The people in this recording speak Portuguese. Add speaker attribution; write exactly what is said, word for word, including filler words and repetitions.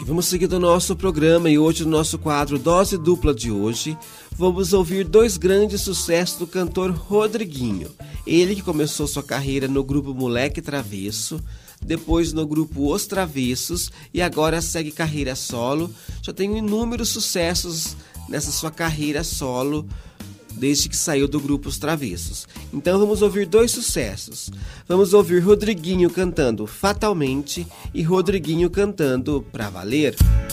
Speaker 1: Vamos seguir o nosso programa e hoje no nosso quadro Dose Dupla de hoje vamos ouvir dois grandes sucessos do cantor Rodriguinho. Ele que começou sua carreira no grupo Moleque Travesso, depois no grupo Os Travessos e agora segue carreira solo. Já tem inúmeros sucessos nessa sua carreira solo desde que saiu do grupo Os Travessos. Então vamos ouvir dois sucessos. Vamos ouvir Rodriguinho cantando Fatalmente e Rodriguinho cantando Pra Valer.